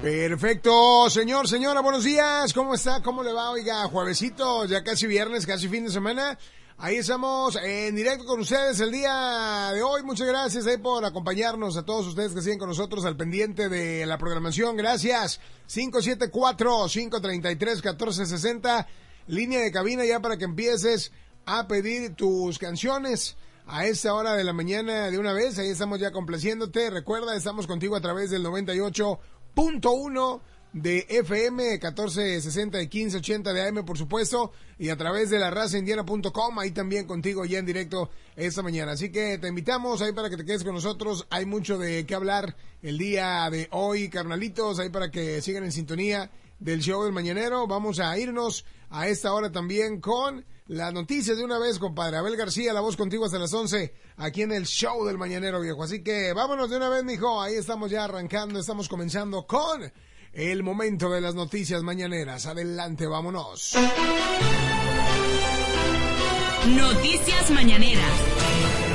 Perfecto, señora, buenos días. ¿Cómo está? ¿Cómo le va? Oiga, juevesito, ya casi viernes, casi fin de semana. Ahí estamos en directo con ustedes el día de hoy. Muchas gracias por acompañarnos, a todos ustedes que siguen con nosotros al pendiente de la programación. Gracias. 574-533-1460. Línea de cabina ya para que empieces a pedir tus canciones a esta hora de la mañana de una vez. Ahí estamos ya complaciéndote. Recuerda, estamos contigo a través del 98.1 de FM, 1460 y 1580 de AM, por supuesto, y a través de la razaindiana.com, ahí también contigo ya en directo esta mañana. Así que te invitamos ahí para que te quedes con nosotros. Hay mucho de qué hablar el día de hoy, carnalitos, ahí para que sigan en sintonía del show del mañanero. Vamos a irnos a esta hora también con las noticias de una vez, compadre. Abel García, la voz contigo hasta las 11, aquí en el show del mañanero, viejo. Así que vámonos de una vez, mijo. Ahí estamos ya arrancando, estamos comenzando con el momento de las noticias mañaneras. Adelante, vámonos. Noticias mañaneras.